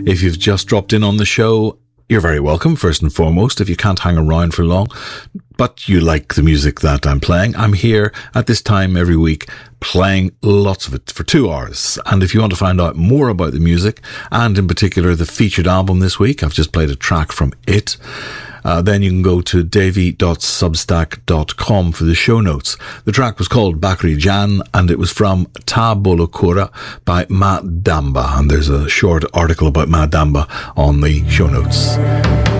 If you've just dropped in on the show, you're very welcome, first and foremost. If you can't hang around for long, but you like the music that I'm playing, I'm here at this time every week playing lots of it for 2 hours. And if you want to find out more about the music, and in particular the featured album this week, I've just played a track from it, then you can go to davy.substack.com for the show notes. The track was called Bakri Jan, and it was from Ta Bolokura by Madamba, and there's a short article about Madamba on the show notes.